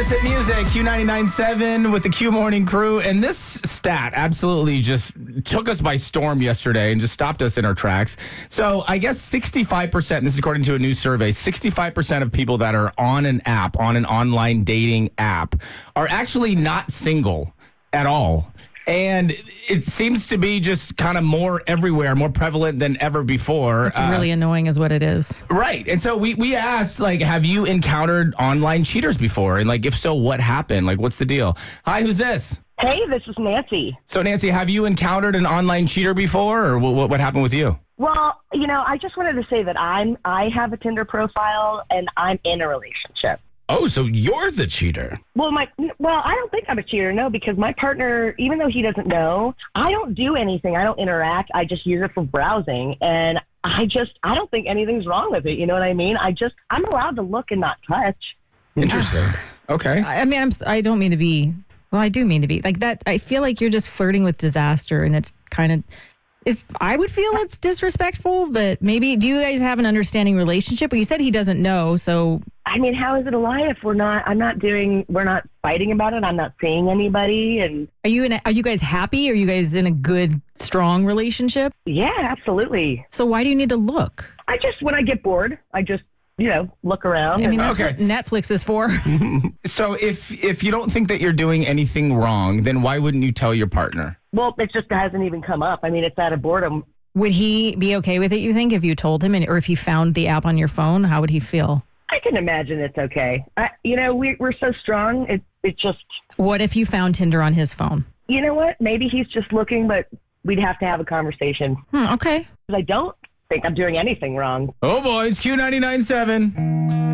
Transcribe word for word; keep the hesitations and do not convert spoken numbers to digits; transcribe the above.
Hottest hit music, Q ninety-nine point seven with the Q Morning Crew. And this stat absolutely just took us by storm yesterday and just stopped us in our tracks. So I guess sixty-five percent, this is according to a new survey, sixty-five percent of people that are on an app, on an online dating app, are actually not single at all. And it seems to be just kind of more everywhere, more prevalent than ever before. It's really uh, annoying is what it is. Right. And so we, we asked, like, have you encountered online cheaters before? And, like, if so, what happened? Like, what's the deal? Hi, who's this? Hey, this is Nancy. So, Nancy, have you encountered an online cheater before, or what, what happened with you? Well, you know, I just wanted to say that I'm I have a Tinder profile, and I'm in a relationship. Oh, so you're the cheater. Well, my well, I don't think I'm a cheater, no, because my partner, even though he doesn't know, I don't do anything. I don't interact. I just use it for browsing, and I just I don't think anything's wrong with it. You know what I mean? I just I'm allowed to look and not touch. Interesting. Okay. I mean, I'm. I don't mean to be. Well, I do mean to be like that. I feel like you're just flirting with disaster, and it's kind of. It's, I would feel it's disrespectful, but maybe, do you guys have an understanding relationship? But you said he doesn't know, so. I mean, how is it a lie if we're not, I'm not doing, we're not fighting about it. I'm not seeing anybody. And Are you in a, are you guys happy? Are you guys in a good, strong relationship? Yeah, absolutely. So why do you need to look? I just, when I get bored, I just, you know, look around. I mean, that's Okay. what Netflix is for. So if if you don't think that you're doing anything wrong, then why wouldn't you tell your partner? Well, it just hasn't even come up. I mean, it's out of boredom. Would he be okay with it, you think, if you told him, and or if he found the app on your phone? How would he feel? I can imagine it's okay. I, you know, we, we're so strong. It, it just, What if you found Tinder on his phone? you know what? Maybe he's just looking, but we'd have to have a conversation. Hmm, okay. Because I don't think I'm doing anything wrong. Oh, boy, it's Q ninety-nine point seven.